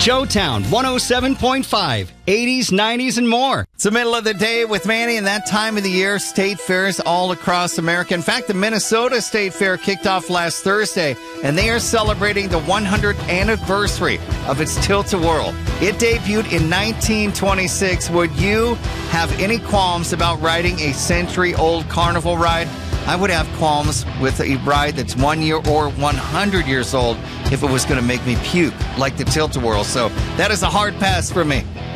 Joetown 107.5, 80s, 90s, and more. It's the middle of the day with Manny, and that time of the year, state fairs all across America. In fact, the Minnesota State Fair kicked off last Thursday, and they are celebrating the 100th anniversary of its Tilt-A-Whirl. It debuted in 1926. Would you have any qualms about riding a century-old carnival ride? I would have qualms with a ride that's 1 year or 100 years old if it was going to make me puke like the Tilt-A-Whirl. So that is a hard pass for me.